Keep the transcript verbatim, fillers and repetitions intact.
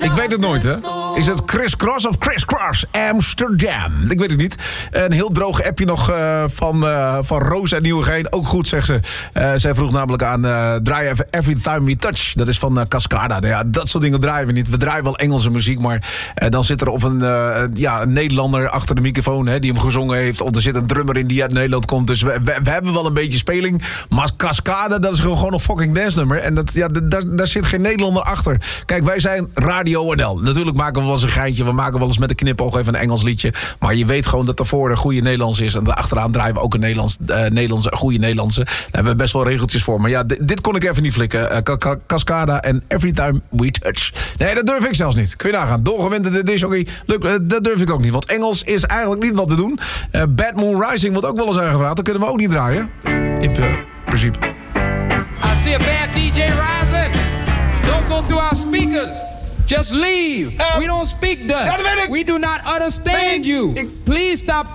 Ik weet het nooit, hè? Is het Chris Cross of Chris Cross Amsterdam? Ik weet het niet. Een heel droog appje nog uh, van, uh, van Roos uit Nieuwegein. Ook goed, zegt ze. Uh, zij vroeg namelijk aan uh, draai even Every Time We Touch. Dat is van uh, Cascada. Nou ja, dat soort dingen draaien we niet. We draaien wel Engelse muziek, maar uh, dan zit er of een, uh, ja, een Nederlander achter de microfoon, hè, die hem gezongen heeft. Of er zit een drummer in die uit Nederland komt. Dus we, we, we hebben wel een beetje speling. Maar Cascada, dat is gewoon een fucking dance nummer. En dat, ja, daar, daar zit geen Nederlander achter. Kijk, wij zijn Radio N L. Natuurlijk maken we wel eens een geintje. We maken wel eens met een knipoog even een Engels liedje. Maar je weet gewoon dat daarvoor een goede Nederlands is. En daarachteraan draaien we ook een Nederlands, uh, Nederlandse, goede Nederlandse. Daar hebben we best wel regeltjes voor. Maar ja, dit, dit kon ik even niet flikken. Uh, Cascada en Every Time We Touch. Nee, dat durf ik zelfs niet. Kun je nagaan. Doorgewinterde disjockey. Leuk, uh, dat durf ik ook niet. Want Engels is eigenlijk niet wat te doen. Uh, Bad Moon Rising wordt ook wel eens aangevraagd. Dat kunnen we ook niet draaien. In uh, principe. I see a bad D J rising. Don't go through our speakers. Just leave. Uh, We don't speak Dutch. We do not understand you. Please stop